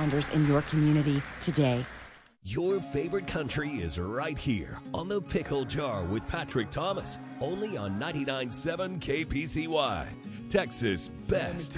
responders in your community today. Your favorite country is right here on the Pickle Jar with Patrick Thomas, only on 99.7 KPCY, Texas' best.